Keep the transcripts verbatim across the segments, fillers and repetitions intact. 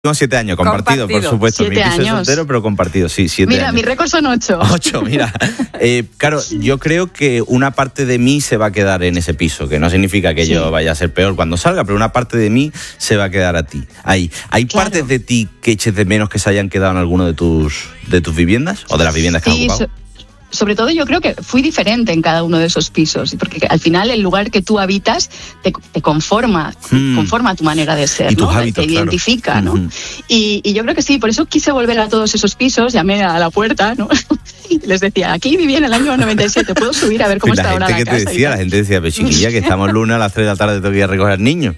Siete años, compartido, compartido. por supuesto. Siete mi piso años. Es soltero, pero compartido, sí, siete mira, años. mi récord son ocho. Ocho, mira. Eh, claro, yo creo que una parte de mí se va a quedar en ese piso, que no significa que sí. yo vaya a ser peor cuando salga, pero una parte de mí se va a quedar a ti. Ahí. ¿Hay claro. partes de ti que eches de menos que se hayan quedado en alguno de tus, de tus viviendas o de las viviendas que sí, has ocupado? So- Sobre todo yo creo que fui diferente en cada uno de esos pisos, porque al final el lugar que tú habitas te, te conforma, mm. conforma tu manera de ser, y tus ¿no? hábitos, te identifica, claro. ¿no? Uh-huh. Y, y yo creo que sí, por eso quise volver a todos esos pisos, llamé a la puerta, ¿no? Y les decía, aquí viví en el año noventa y siete, ¿puedo subir a ver cómo la está ahora la gente casa? Que te decía, la gente decía, pero chiquilla, que estamos lunes a las tres de la tarde, tengo que ir a recoger niños.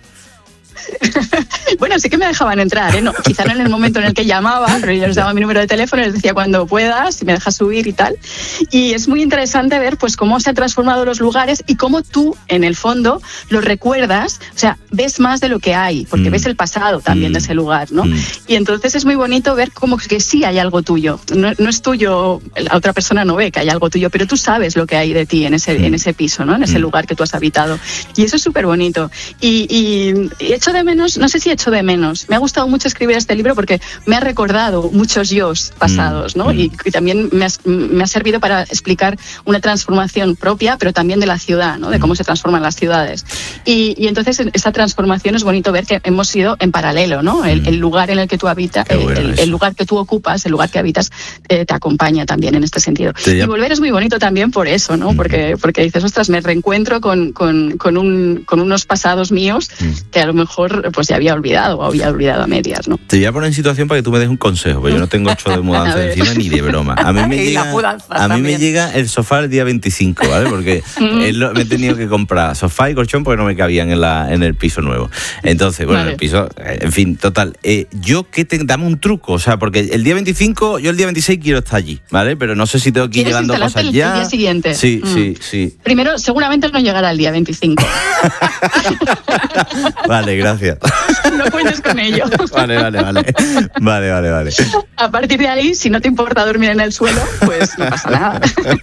Bueno, sí que me dejaban entrar, ¿eh? No, quizá no en el momento en el que llamaba, pero yo les daba mi número de teléfono y les decía cuando puedas, si me dejas subir y tal. Y es muy interesante ver pues cómo se han transformado los lugares y cómo tú, en el fondo, los recuerdas, o sea, ves más de lo que hay, porque mm. ves el pasado también mm. de ese lugar, ¿no? Mm. Y entonces es muy bonito ver cómo que sí hay algo tuyo. No, no es tuyo, la otra persona no ve que hay algo tuyo, pero tú sabes lo que hay de ti en ese, mm. en ese piso, ¿no? En ese mm. lugar que tú has habitado. Y eso es súper bonito. Y, y, y hecho de menos, no sé si echo de menos. Me ha gustado mucho escribir este libro porque me ha recordado muchos yos pasados, ¿no? Mm. Y, y también me ha, me ha servido para explicar una transformación propia, pero también de la ciudad, ¿no? De cómo se transforman las ciudades. Y, y entonces esa transformación es bonito ver que hemos ido en paralelo, ¿no? El, el lugar en el que tú habitas, bueno el, el lugar que tú ocupas, el lugar que habitas, eh, te acompaña también en este sentido. Sí, y volver es muy bonito también por eso, ¿no? Mm. Porque, porque dices, ostras, me reencuentro con, con, con, un, con unos pasados míos mm. que a lo mejor pues ya había olvidado o había olvidado a medias, ¿no? Te voy a poner en situación para que tú me des un consejo, porque yo no tengo ocho de mudanza encima ni de broma. A mí me llega, a mí me llega el sofá el día veinticinco, ¿vale? Porque lo, me he tenido que comprar sofá y colchón porque no me cabían en, la, en el piso nuevo. Entonces, bueno, vale. el piso, en fin, total. Eh, yo que te dame un truco, o sea, porque el día veinticinco, yo el día veintiséis quiero estar allí, ¿vale? Pero no sé si tengo que ir llevando cosas el, ya. El día siguiente. Sí, mm. sí, sí. Primero, seguramente no llegará el día veinticinco. Vale, gracias. No cuentes con ello. Vale, vale, vale. Vale, vale, vale. A partir de ahí, si no te importa dormir en el suelo, pues no pasa nada.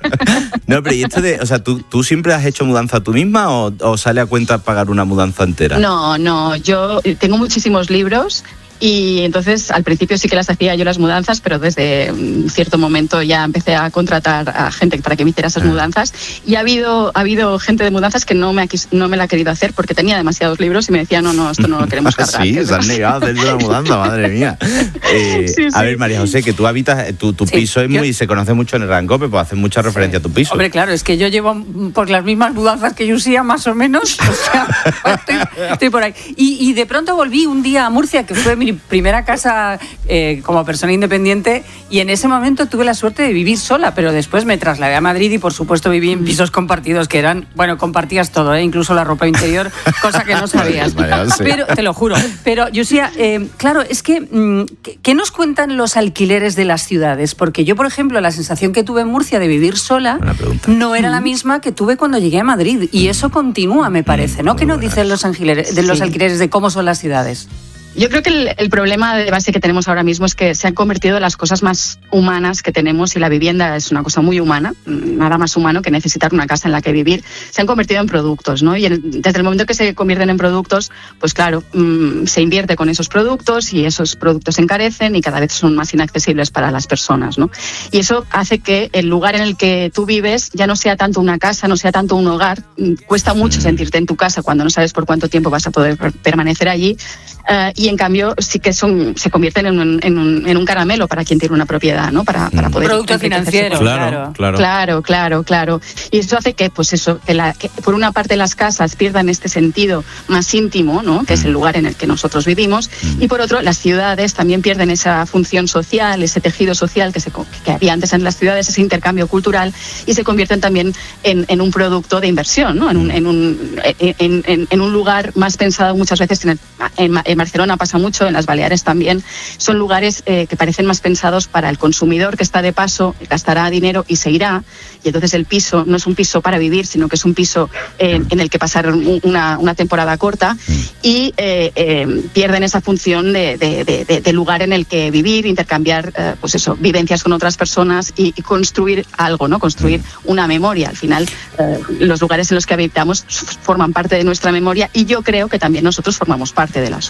No, pero ¿y esto de, o sea, ¿tú, tú siempre has hecho mudanza tú misma o, o sale a cuenta pagar una mudanza entera? No, no, yo tengo muchísimos libros. Y entonces al principio sí que las hacía yo las mudanzas, pero desde un cierto momento ya empecé a contratar a gente para que me hiciera esas mudanzas. Y ha habido ha habido gente de mudanzas que no me ha, no me la ha querido hacer porque tenía demasiados libros y me decía, no, no, esto no lo queremos cargar. Sí, se han negado a hacer una mudanza, madre mía. Eh, sí, sí. A ver, María José, que tú habitas, tu, tu sí, piso es yo... muy, se conoce mucho en el Rancope, pues hace mucha referencia sí. a tu piso. Hombre, claro, es que yo llevo por las mismas mudanzas que Yusia, más o menos, o sea, estoy, estoy por ahí. Y, y de pronto volví un día a Murcia, que fue mi primera casa Eh, como persona independiente, y en ese momento tuve la suerte de vivir sola, pero después me trasladé a Madrid y por supuesto viví en pisos compartidos que eran, bueno, compartías todo, ¿eh? Incluso la ropa interior, cosa que no sabías. Pero te lo juro. Pero yo sí, eh, claro, es que ¿qué nos cuentan los alquileres de las ciudades? Porque yo, por ejemplo, la sensación que tuve en Murcia de vivir sola no era la misma que tuve cuando llegué a Madrid, y eso continúa, me parece, ¿no? ¿Qué nos dicen los alquileres, de los sí. alquileres de cómo son las ciudades? Yo creo que el, el problema de base que tenemos ahora mismo es que se han convertido en las cosas más humanas que tenemos, y la vivienda es una cosa muy humana, nada más humano que necesitar una casa en la que vivir. Se han convertido en productos, ¿no? Y en, desde el momento que se convierten en productos, pues claro, mmm, se invierte con esos productos y esos productos se encarecen y cada vez son más inaccesibles para las personas, ¿no? Y eso hace que el lugar en el que tú vives ya no sea tanto una casa, no sea tanto un hogar. Cuesta mucho sentirte en tu casa cuando no sabes por cuánto tiempo vas a poder permanecer allí. Uh, y en cambio sí que son, se convierten en un, en, un, en un caramelo para quien tiene una propiedad, ¿no? Para, para poder... Un producto financiero, claro, claro. Claro, claro, claro. Y eso hace que, pues eso, que, la, que por una parte las casas pierdan este sentido más íntimo, ¿no? Que es el lugar en el que nosotros vivimos, y por otro, las ciudades también pierden esa función social, ese tejido social que, se, que había antes en las ciudades, ese intercambio cultural, y se convierten también en, en un producto de inversión, ¿no? En un, en, un, en, en, en un lugar más pensado muchas veces en, el, en, en Barcelona pasa mucho, en las Baleares también, son lugares eh, que parecen más pensados para el consumidor que está de paso, gastará dinero y se irá, y entonces el piso no es un piso para vivir, sino que es un piso eh, en el que pasar una, una temporada corta, y eh, eh, pierden esa función de, de, de, de lugar en el que vivir, intercambiar eh, pues eso, vivencias con otras personas y, y construir algo, ¿no? Construir una memoria. Al final, eh, los lugares en los que habitamos forman parte de nuestra memoria, y yo creo que también nosotros formamos parte de la suya. Lucía,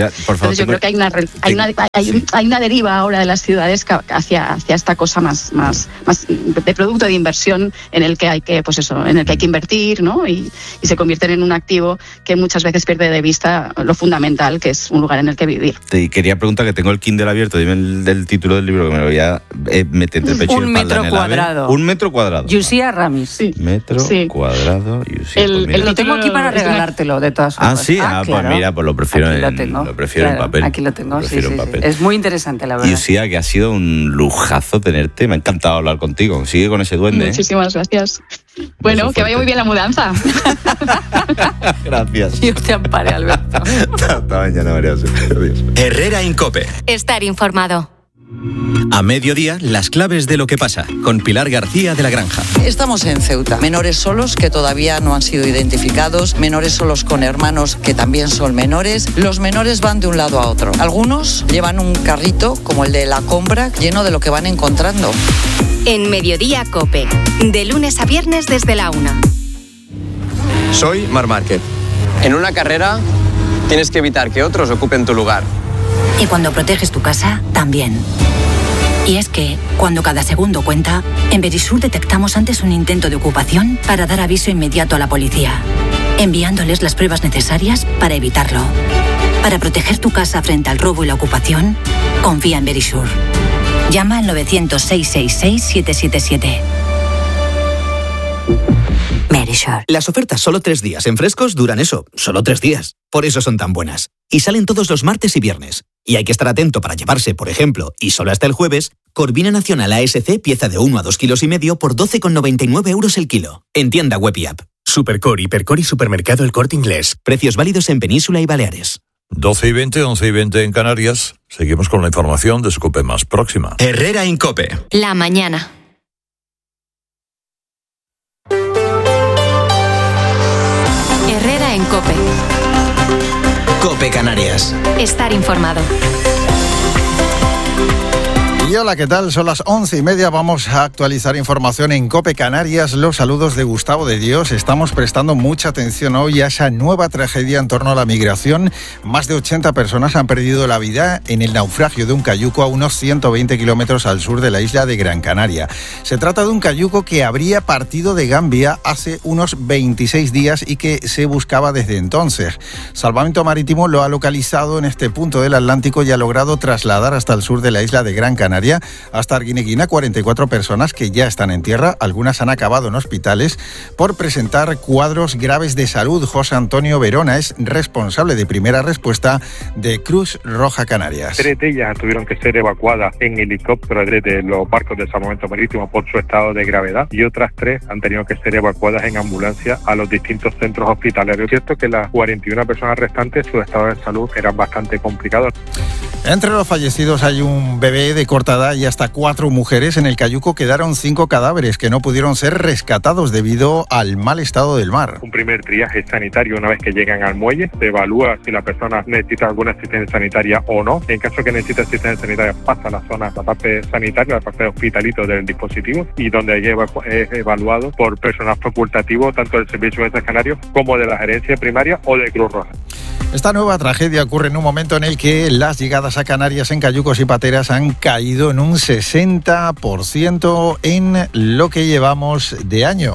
por favor, Entonces yo tengo, creo que hay una, hay, una, hay, sí. hay una deriva ahora de las ciudades hacia, hacia esta cosa más, más, más de producto de inversión en el que hay que, pues eso, en el que hay que invertir, ¿no? Y, y se convierten en un activo que muchas veces pierde de vista lo fundamental, que es un lugar en el que vivir. Te quería preguntar, que tengo el Kindle abierto, dime el del título del libro que me lo voy a eh, meter entre pecho y Un metro cuadrado. Un metro cuadrado. Yusia Ramis. Sí. Metro sí. cuadrado. Yusia, el, pues el lo tengo aquí para regalártelo, de todas formas. Ah, sí, ah, ah claro. Pues mira, pues lo prefiero, aquí en, lo tengo. lo prefiero claro, en papel. Aquí lo tengo, lo sí, sí, en papel. sí. Es muy interesante, la verdad. Yusia, que ha sido un lujazo tenerte. Me ha encantado hablar contigo. Sigue con ese duende. Muchísimas ¿eh? gracias. Bueno, Beso que vaya muy bien la mudanza. Gracias. Dios te ampare, Alberto. Hasta mañana, María José. Adiós. Herrera Incope. Estar informado. A mediodía, las claves de lo que pasa, con Pilar García de la Granja. Estamos en Ceuta. Menores solos que todavía no han sido identificados, menores solos con hermanos que también son menores. Los menores van de un lado a otro. Algunos llevan un carrito, como el de la compra, lleno de lo que van encontrando. En Mediodía Cope, de lunes a viernes desde la una. Soy Marc Márquez. En una carrera tienes que evitar que otros ocupen tu lugar. Y cuando proteges tu casa, también. Y es que, cuando cada segundo cuenta, en Verisur detectamos antes un intento de ocupación para dar aviso inmediato a la policía, enviándoles las pruebas necesarias para evitarlo. Para proteger tu casa frente al robo y la ocupación, confía en Verisur. Llama al novecientos, seiscientos sesenta y seis, siete siete siete. Verisur. Las ofertas solo tres días en Frescos duran eso, solo tres días. Por eso son tan buenas. Y salen todos los martes y viernes. Y hay que estar atento para llevarse, por ejemplo, y solo hasta el jueves, Corvina Nacional A S C pieza de uno a dos kilos y medio por doce con noventa y nueve euros el kilo. En tienda web y app. Supercor, Hipercor y Supermercado El Corte Inglés. Precios válidos en Península y Baleares. doce y veinte, once y veinte en Canarias. Seguimos con la información de Scope más próxima. Herrera Incope. La mañana. Herrera en Cope. Cope Canarias. Estar informado. Y hola, ¿qué tal? Son las once y media. Vamos a actualizar información en COPE Canarias. Los saludos de Gustavo de Dios. Estamos prestando mucha atención hoy a esa nueva tragedia en torno a la migración. Más de ochenta personas han perdido la vida en el naufragio de un cayuco a unos ciento veinte kilómetros al sur de la isla de Gran Canaria. Se trata de un cayuco que habría partido de Gambia hace unos veintiséis días y que se buscaba desde entonces. Salvamento Marítimo lo ha localizado en este punto del Atlántico y ha logrado trasladar hasta el sur de la isla de Gran Canaria hasta Arguineguina cuarenta y cuatro personas que ya están en tierra. Algunas han acabado en hospitales por presentar cuadros graves de salud. José Antonio Verona es responsable de primera respuesta de Cruz Roja Canarias. Tres de ellas tuvieron que ser evacuadas en helicóptero de los barcos de salvamento marítimo por su estado de gravedad, y otras tres han tenido que ser evacuadas en ambulancia a los distintos centros hospitalarios. Es cierto que las cuarenta y una personas restantes, su estado de salud era bastante complicado. Entre los fallecidos hay un bebé de corta edad y hasta cuatro mujeres. En el cayuco quedaron cinco cadáveres que no pudieron ser rescatados debido al mal estado del mar. Un primer triaje sanitario una vez que llegan al muelle, se evalúa si la persona necesita alguna asistencia sanitaria o no. En caso que necesite asistencia sanitaria, pasa a la zona, la parte sanitaria, la parte de hospitalito del dispositivo, y donde es evaluado por personal facultativo tanto del Servicio de Emergencias Canarios como de la gerencia primaria o de Cruz Roja. Esta nueva tragedia ocurre en un momento en el que las llegadas a Canarias en cayucos y pateras han caído en un sesenta por ciento en lo que llevamos de año.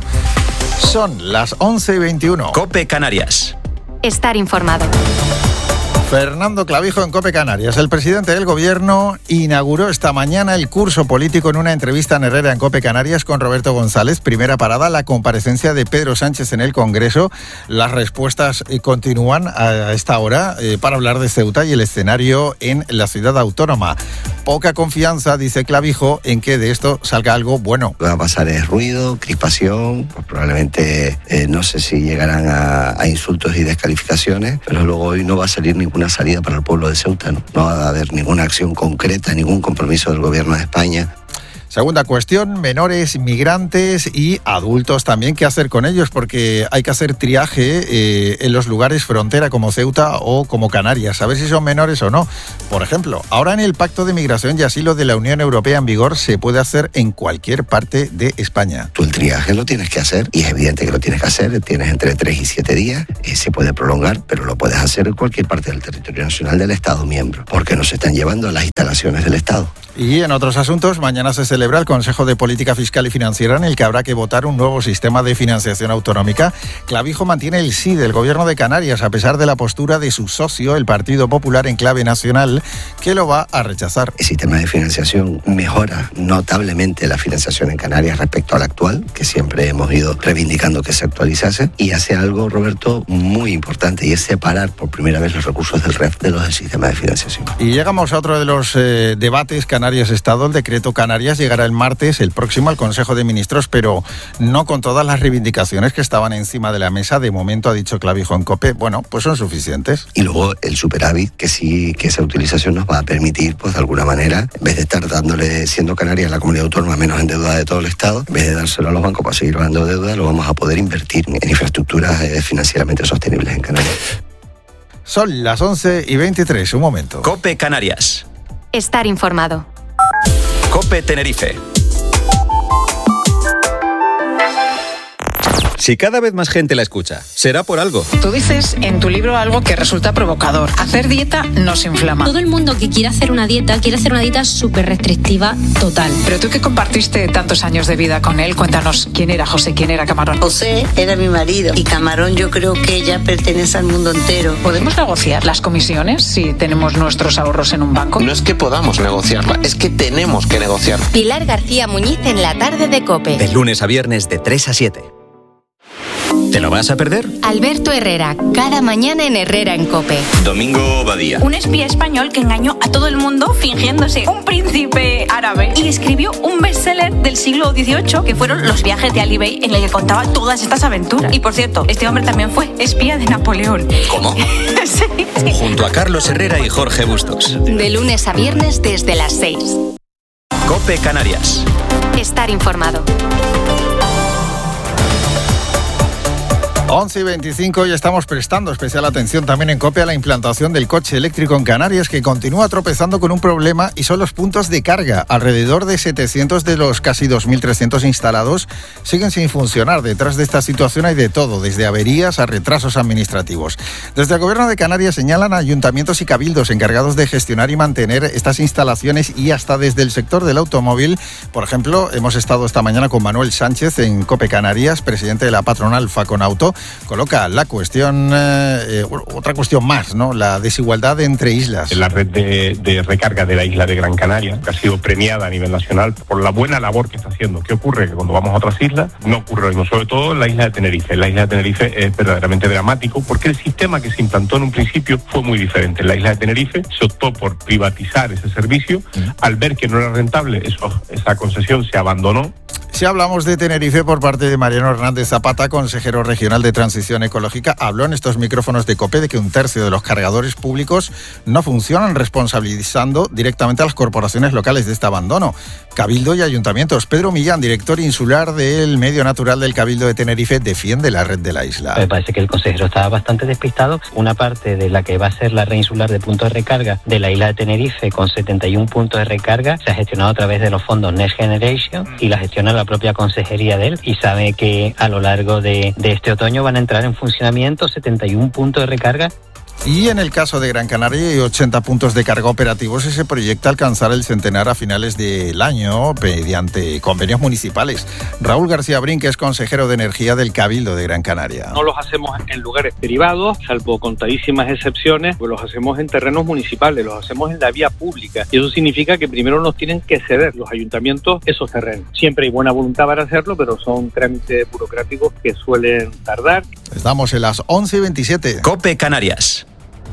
Son las once y veintiuno. COPE Canarias. Estar informado. Fernando Clavijo en COPE Canarias. El presidente del Gobierno inauguró esta mañana el curso político en una entrevista en Herrera en COPE Canarias con Roberto González. Primera parada, la comparecencia de Pedro Sánchez en el Congreso. Las respuestas continúan a esta hora eh, para hablar de Ceuta y el escenario en la ciudad autónoma. Poca confianza, dice Clavijo, en que de esto salga algo bueno. Lo que va a pasar es ruido, crispación, pues probablemente eh, no sé si llegarán a, a insultos y descalificaciones, pero luego hoy no va a salir ninguna salida para el pueblo de Ceuta, ¿no? No va a haber ninguna acción concreta, ningún compromiso del Gobierno de España. Segunda cuestión, menores, migrantes y adultos también. ¿Qué hacer con ellos? Porque hay que hacer triaje eh, en los lugares frontera como Ceuta o como Canarias, a ver si son menores o no. Por ejemplo, ahora en el Pacto de Migración y Asilo de la Unión Europea en vigor se puede hacer en cualquier parte de España. Tú el triaje lo tienes que hacer y es evidente que lo tienes que hacer. Tienes entre tres y siete días, eh, se puede prolongar, pero lo puedes hacer en cualquier parte del territorio nacional del Estado miembro, porque nos están llevando a las instalaciones del Estado. Y en otros asuntos, mañana se celebra el Consejo de Política Fiscal y Financiera en el que habrá que votar un nuevo sistema de financiación autonómica. Clavijo mantiene el sí del Gobierno de Canarias a pesar de la postura de su socio, el Partido Popular en clave nacional, que lo va a rechazar. El sistema de financiación mejora notablemente la financiación en Canarias respecto al actual, que siempre hemos ido reivindicando que se actualizase, y hace algo, Roberto, muy importante, y es separar por primera vez los recursos del R E F de los del sistema de financiación. Y llegamos a otro de los eh, debates Canarias-Estado. El decreto Canarias llegará el martes, el próximo, al Consejo de Ministros, pero no con todas las reivindicaciones que estaban encima de la mesa. De momento, ha dicho Clavijo en COPE, bueno, pues son suficientes. Y luego el superávit, que sí, que esa utilización nos va a permitir, pues de alguna manera, en vez de estar dándole, siendo Canarias la comunidad autónoma menos endeudada de todo el Estado, en vez de dárselo a los bancos para seguir dando deuda, lo vamos a poder invertir en infraestructuras eh, financieramente sostenibles en Canarias. Son las once y veintitrés, un momento. COPE Canarias. Estar informado. COPE Tenerife. Si cada vez más gente la escucha, será por algo. Tú dices en tu libro algo que resulta provocador. Hacer dieta nos inflama. Todo el mundo que quiere hacer una dieta, quiere hacer una dieta súper restrictiva total. Pero tú que compartiste tantos años de vida con él, cuéntanos quién era José, quién era Camarón. José era mi marido y Camarón yo creo que ya pertenece al mundo entero. ¿Podemos negociar las comisiones si tenemos nuestros ahorros en un banco? No es que podamos negociarla, es que tenemos que negociar. Pilar García Muñiz en la tarde de COPE. De lunes a viernes de tres a siete. ¿Te lo vas a perder? Alberto Herrera, cada mañana en Herrera en COPE. Domingo Badía. Un espía español que engañó a todo el mundo fingiéndose un príncipe árabe y escribió un bestseller del siglo dieciocho que fueron Los viajes de Ali Bey, en el que contaba todas estas aventuras. Y por cierto, este hombre también fue espía de Napoleón. ¿Cómo? sí, sí. Junto a Carlos Herrera y Jorge Bustos. De lunes a viernes desde las seis. COPE Canarias. Estar informado. once y veinticinco y estamos prestando especial atención también en COPE a la implantación del coche eléctrico en Canarias, que continúa tropezando con un problema, y son los puntos de carga. Alrededor de setecientos de los casi dos mil trescientos instalados siguen sin funcionar. Detrás de esta situación hay de todo, desde averías a retrasos administrativos. Desde el Gobierno de Canarias señalan a ayuntamientos y cabildos encargados de gestionar y mantener estas instalaciones, y hasta desde el sector del automóvil. Por ejemplo, hemos estado esta mañana con Manuel Sánchez en COPE Canarias, presidente de la patronal Faconauto. Coloca la cuestión, eh, otra cuestión más, ¿no? La desigualdad entre islas. La red de, de recarga de la isla de Gran Canaria, que ha sido premiada a nivel nacional por la buena labor que está haciendo. ¿Qué ocurre? Que cuando vamos a otras islas no ocurre lo mismo, sobre todo en la isla de Tenerife. La isla de Tenerife es verdaderamente dramático porque el sistema que se implantó en un principio fue muy diferente. En la isla de Tenerife se optó por privatizar ese servicio. Mm. Al ver que no era rentable, eso, esa concesión se abandonó. Si hablamos de Tenerife por parte de Mariano Hernández Zapata, consejero regional de Transición Ecológica, habló en estos micrófonos de COPE de que un tercio de los cargadores públicos no funcionan, responsabilizando directamente a las corporaciones locales de este abandono. Cabildo y ayuntamientos. Pedro Millán, director insular del Medio Natural del Cabildo de Tenerife, defiende la red de la isla. Me parece que el consejero está bastante despistado. Una parte de la que va a ser la red insular de puntos de recarga de la isla de Tenerife, con setenta y uno puntos de recarga, se ha gestionado a través de los fondos Next Generation y la gestiona la propia consejería de él, y sabe que a lo largo de, de este otoño van a entrar en funcionamiento setenta y uno puntos de recarga. Y en el caso de Gran Canaria hay ochenta puntos de carga operativos y se proyecta alcanzar el centenar a finales del año mediante convenios municipales. Raúl García Brin, que es consejero de Energía del Cabildo de Gran Canaria. No los hacemos en lugares privados, salvo contadísimas excepciones, pues los hacemos en terrenos municipales, los hacemos en la vía pública. Y eso significa que primero nos tienen que ceder los ayuntamientos esos terrenos. Siempre hay buena voluntad para hacerlo, pero son trámites burocráticos que suelen tardar. Estamos en las once y veintisiete. COPE Canarias.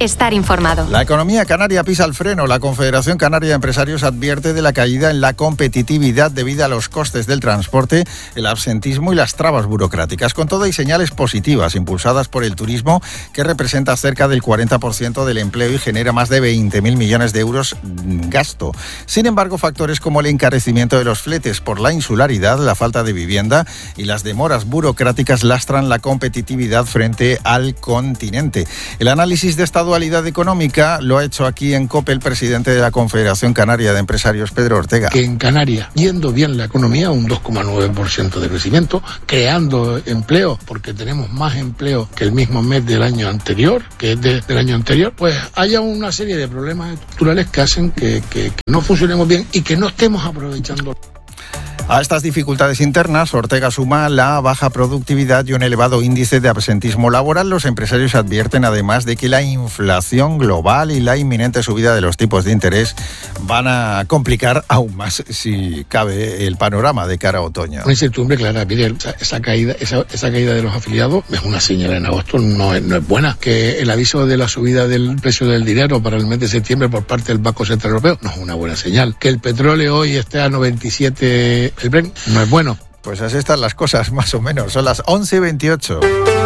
estar informado. La economía canaria pisa el freno. La Confederación Canaria de Empresarios advierte de la caída en la competitividad debido a los costes del transporte, el absentismo y las trabas burocráticas. Con todo, hay señales positivas impulsadas por el turismo, que representa cerca del cuarenta por ciento del empleo y genera más de veinte mil millones de euros gasto. Sin embargo, factores como el encarecimiento de los fletes por la insularidad, la falta de vivienda y las demoras burocráticas lastran la competitividad frente al continente. El análisis de esta dualidad económica lo ha hecho aquí en COPE el presidente de la Confederación Canaria de Empresarios, Pedro Ortega. Que en Canarias, yendo bien la economía, un dos coma nueve por ciento de crecimiento, creando empleo, porque tenemos más empleo que el mismo mes del año anterior, que es de, del año anterior, pues haya una serie de problemas estructurales que hacen que, que, que no funcionemos bien y que no estemos aprovechando. A estas dificultades internas, Ortega suma la baja productividad y un elevado índice de absentismo laboral. Los empresarios advierten además de que la inflación global y la inminente subida de los tipos de interés van a complicar aún más, si cabe, el panorama de cara a otoño. Una incertidumbre clara, mire, esa, esa caída esa, esa caída de los afiliados es una señal en agosto, no es, no es buena. Que el aviso de la subida del precio del dinero para el mes de septiembre por parte del Banco Central Europeo no es una buena señal. Que el petróleo hoy esté a noventa y siete el Brent no es bueno. Pues así están las cosas, más o menos. Son las once y veintiocho.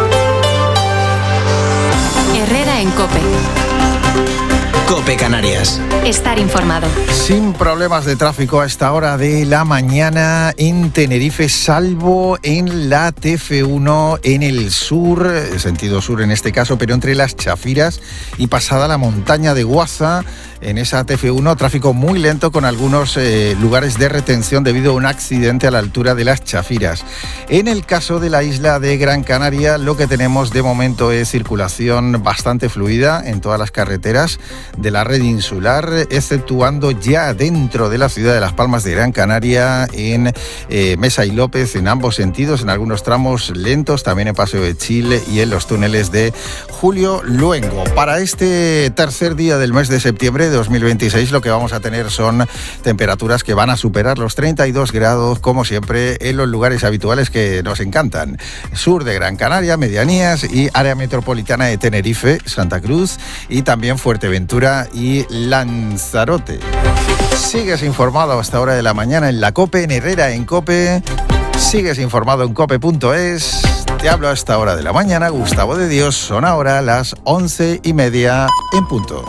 Herrera en COPE. COPE Canarias. Estar informado. Sin problemas de tráfico a esta hora de la mañana en Tenerife, salvo en la T F uno en el sur, sentido sur en este caso, pero entre las Chafiras y pasada la montaña de Guaza. En esa T F uno, tráfico muy lento con algunos eh, lugares de retención debido a un accidente a la altura de las Chafiras. En el caso de la isla de Gran Canaria, lo que tenemos de momento es circulación bastante fluida en todas las carreteras de la red insular, exceptuando ya dentro de la ciudad de Las Palmas de Gran Canaria, en eh, Mesa y López, en ambos sentidos, en algunos tramos lentos, también en Paseo de Chile y en los túneles de Julio Luengo. Para este tercer día del mes de septiembre de dos mil veintiséis, lo que vamos a tener son temperaturas que van a superar los treinta y dos grados, como siempre, en los lugares habituales que nos encantan: sur de Gran Canaria, Medianías y área metropolitana de Tenerife, Santa Cruz y también Fuerteventura y Lanzarote. Sigues informado a esta hora de la mañana en la COPE, en Herrera en COPE. Sigues informado en cope punto es. Te hablo a esta hora de la mañana, Gustavo de Dios. Son ahora las once y media en punto.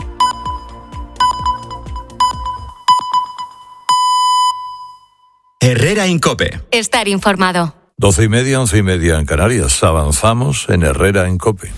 Herrera en COPE. Estar informado. Doce y media, once y media en Canarias. Avanzamos en Herrera en COPE.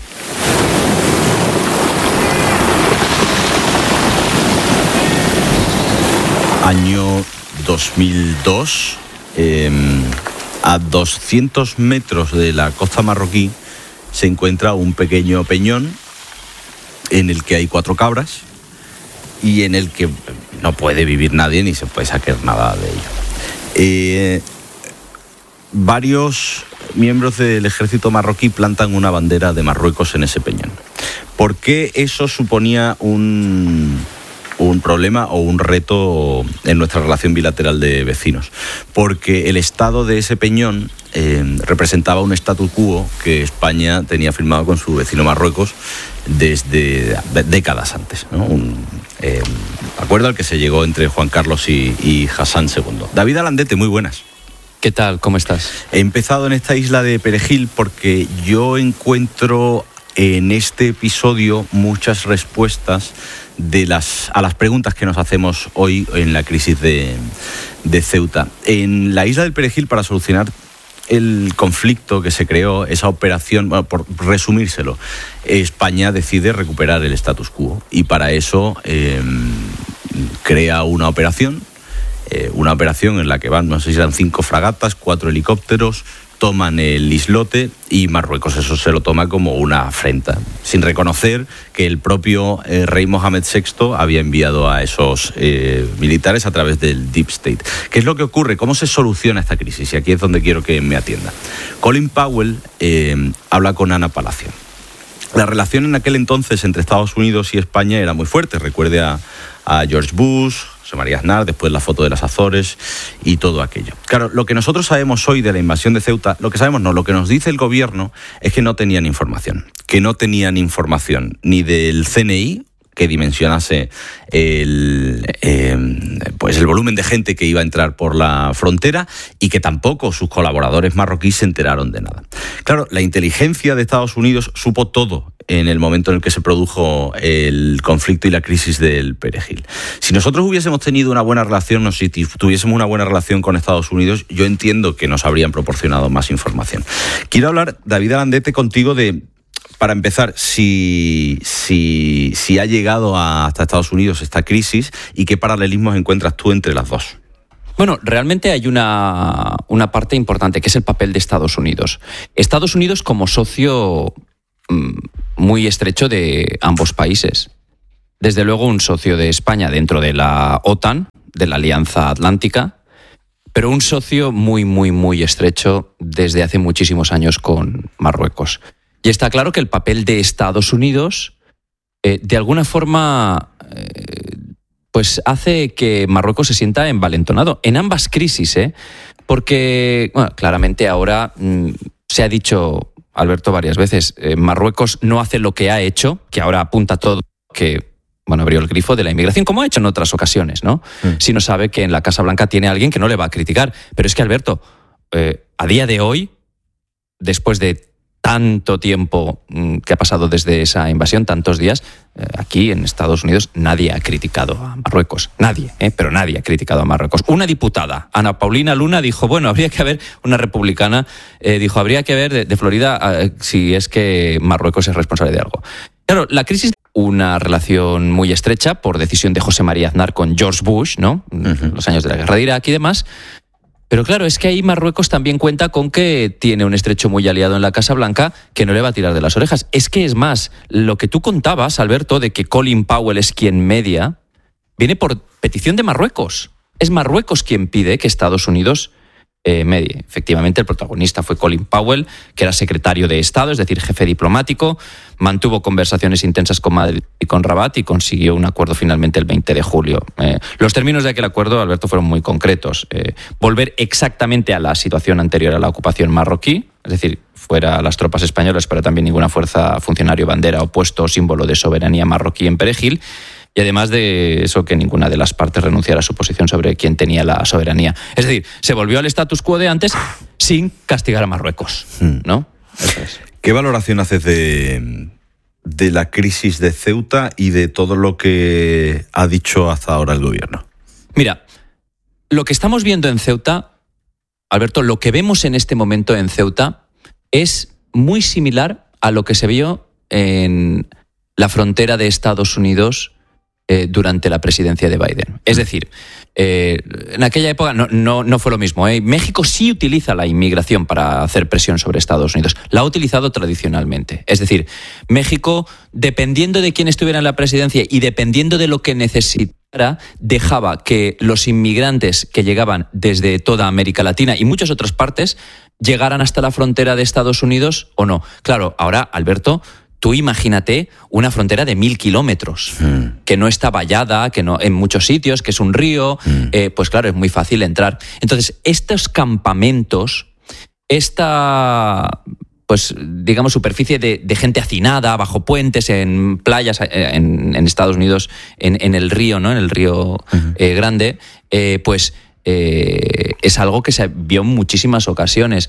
Año dos mil dos, eh, a doscientos metros de la costa marroquí se encuentra un pequeño peñón en el que hay cuatro cabras y en el que no puede vivir nadie ni se puede sacar nada de ello. Eh, varios miembros del ejército marroquí plantan una bandera de Marruecos en ese peñón. ¿Por qué eso suponía un, un problema o un reto en nuestra relación bilateral de vecinos? Porque el estado de ese peñón eh, representaba un statu quo que España tenía firmado con su vecino Marruecos desde décadas antes, ¿no? Un eh, acuerdo al que se llegó entre Juan Carlos y, y Hassan segundo. David Alandete, muy buenas. ¿Qué tal? ¿Cómo estás? He empezado en esta isla de Perejil porque yo encuentro en este episodio muchas respuestas de las, a las preguntas que nos hacemos hoy en la crisis de, de Ceuta. En la isla del Perejil, para solucionar el conflicto que se creó, esa operación, bueno, por resumírselo, España decide recuperar el status quo y para eso eh, crea una operación, eh, una operación en la que van, no sé si eran cinco fragatas, cuatro helicópteros, toman el islote y Marruecos eso se lo toma como una afrenta, sin reconocer que el propio eh, rey Mohamed sexto había enviado a esos eh, militares a través del Deep State. ¿Qué es lo que ocurre? ¿Cómo se soluciona esta crisis? Y aquí es donde quiero que me atienda. Colin Powell eh, habla con Ana Palacio. La relación en aquel entonces entre Estados Unidos y España era muy fuerte. Recuerde a, a George Bush, José María Aznar, después la foto de las Azores y todo aquello. Claro, lo que nosotros sabemos hoy de la invasión de Ceuta, lo que sabemos no, lo que nos dice el gobierno es que no tenían información, que no tenían información ni del C N I, que dimensionase el, eh, pues el volumen de gente que iba a entrar por la frontera, y que tampoco sus colaboradores marroquíes se enteraron de nada. Claro, la inteligencia de Estados Unidos supo todo en el momento en el que se produjo el conflicto y la crisis del Perejil. Si nosotros hubiésemos tenido una buena relación, no sé, si tuviésemos una buena relación con Estados Unidos, yo entiendo que nos habrían proporcionado más información. Quiero hablar, David Alandete, contigo de, para empezar, si, si, si ha llegado hasta Estados Unidos esta crisis y qué paralelismos encuentras tú entre las dos. Bueno, realmente hay una, una parte importante, que es el papel de Estados Unidos. Estados Unidos como socio mmm, muy estrecho de ambos países. Desde luego un socio de España dentro de la OTAN, de la Alianza Atlántica, pero un socio muy, muy, muy estrecho desde hace muchísimos años con Marruecos. Y está claro que el papel de Estados Unidos, eh, de alguna forma, eh, pues hace que Marruecos se sienta envalentonado en ambas crisis, ¿eh? Porque, bueno, claramente ahora mmm, se ha dicho, Alberto, varias veces, eh, Marruecos no hace lo que ha hecho, que ahora apunta todo, que, bueno, abrió el grifo de la inmigración, como ha hecho en otras ocasiones, ¿no? Mm. Si no sabe que en la Casa Blanca tiene alguien que no le va a criticar. Pero es que, Alberto, eh, a día de hoy, después de tanto tiempo que ha pasado desde esa invasión, tantos días, eh, aquí en Estados Unidos nadie ha criticado a Marruecos. Nadie, eh, pero nadie ha criticado a Marruecos. Una diputada, Ana Paulina Luna, dijo, bueno, habría que haber, una republicana, eh, dijo, habría que ver de, de Florida eh, si es que Marruecos es responsable de algo. Claro, la crisis, una relación muy estrecha por decisión de José María Aznar con George Bush, ¿no? Uh-huh. Los años de la guerra de Irak y demás. Pero claro, es que ahí Marruecos también cuenta con que tiene un estrecho muy aliado en la Casa Blanca que no le va a tirar de las orejas. Es que es más, lo que tú contabas, Alberto, de que Colin Powell es quien media, viene por petición de Marruecos. Es Marruecos quien pide que Estados Unidos eh, medie. Efectivamente, el protagonista fue Colin Powell, que era secretario de Estado, es decir, jefe diplomático, mantuvo conversaciones intensas con Madrid y con Rabat y consiguió un acuerdo finalmente el veinte de julio. Eh, los términos de aquel acuerdo, Alberto, fueron muy concretos. Eh, volver exactamente a la situación anterior a la ocupación marroquí, es decir, fuera las tropas españolas, pero también ninguna fuerza, funcionario, bandera o puesto o símbolo de soberanía marroquí en Perejil. Y además de eso, que ninguna de las partes renunciara a su posición sobre quién tenía la soberanía. Es decir, se volvió al status quo de antes sin castigar a Marruecos, ¿no? Eso es. ¿Qué valoración haces de, de la crisis de Ceuta y de todo lo que ha dicho hasta ahora el gobierno? Mira, lo que estamos viendo en Ceuta, Alberto, lo que vemos en este momento en Ceuta es muy similar a lo que se vio en la frontera de Estados Unidos Eh, durante la presidencia de Biden. Es decir, eh, en aquella época no, no, no fue lo mismo. ¿eh? México sí utiliza la inmigración para hacer presión sobre Estados Unidos. La ha utilizado tradicionalmente. Es decir, México, dependiendo de quién estuviera en la presidencia y dependiendo de lo que necesitara, dejaba que los inmigrantes que llegaban desde toda América Latina y muchas otras partes llegaran hasta la frontera de Estados Unidos o no. Claro, ahora, Alberto, tú imagínate una frontera de mil kilómetros, mm. que no está vallada, que no en muchos sitios, que es un río, mm. eh, pues claro, es muy fácil entrar. Entonces, estos campamentos, esta, pues digamos, superficie de, de gente hacinada, bajo puentes, en playas, en, en Estados Unidos, en, en el río, ¿no? En el río mm. eh, Grande, eh, pues eh, es algo que se vio en muchísimas ocasiones.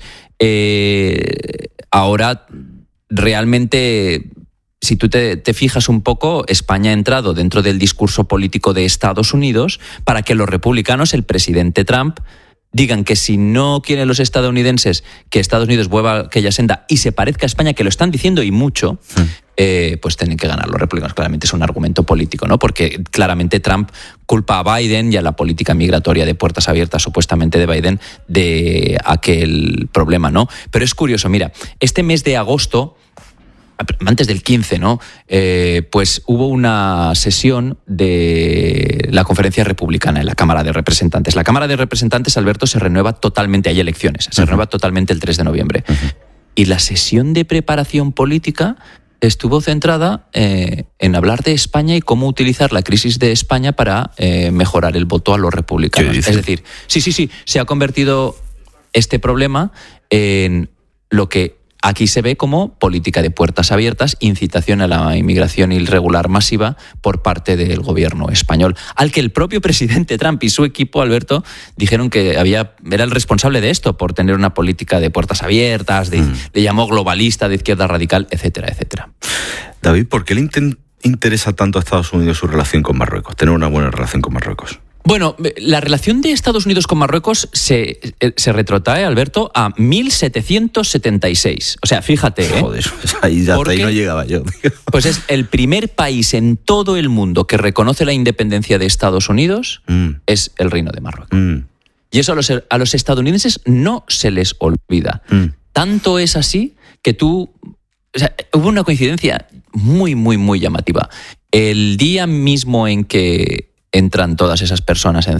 Eh, ahora... Realmente, si tú te, te fijas un poco, España ha entrado dentro del discurso político de Estados Unidos para que los republicanos, el presidente Trump, digan que si no quieren los estadounidenses que Estados Unidos vuelva a aquella senda y se parezca a España, que lo están diciendo y mucho, sí. eh, pues tienen que ganar los republicanos. Claramente es un argumento político, ¿no? Porque claramente Trump culpa a Biden y a la política migratoria de puertas abiertas, supuestamente de Biden, de aquel problema, ¿no? Pero es curioso, mira, este mes de agosto, antes del quince, ¿no? Eh, pues hubo una sesión de la conferencia republicana en la Cámara de Representantes. La Cámara de Representantes, Alberto, se renueva totalmente, hay elecciones, se uh-huh. renueva totalmente el tres de noviembre. Uh-huh. Y la sesión de preparación política estuvo centrada eh, en hablar de España y cómo utilizar la crisis de España para eh, mejorar el voto a los republicanos. Es decir, sí, sí, sí, se ha convertido este problema en lo que aquí se ve como política de puertas abiertas, incitación a la inmigración irregular masiva por parte del gobierno español, al que el propio presidente Trump y su equipo, Alberto, dijeron que había, era el responsable de esto por tener una política de puertas abiertas, de, mm. le llamó globalista, de izquierda radical, etcétera, etcétera. David, ¿por qué le inten- interesa tanto a Estados Unidos su relación con Marruecos, tener una buena relación con Marruecos? Bueno, la relación de Estados Unidos con Marruecos se, se retrotrae, Alberto, a mil setecientos setenta y seis. O sea, fíjate, ¿eh? Joder, ahí, hasta ahí no llegaba yo. Pues es el primer país en todo el mundo que reconoce la independencia de Estados Unidos, mm. es el Reino de Marruecos. Mm. Y eso a los, a los estadounidenses no se les olvida. Mm. Tanto es así que tú... O sea, hubo una coincidencia muy, muy, muy llamativa. El día mismo en que entran todas esas personas en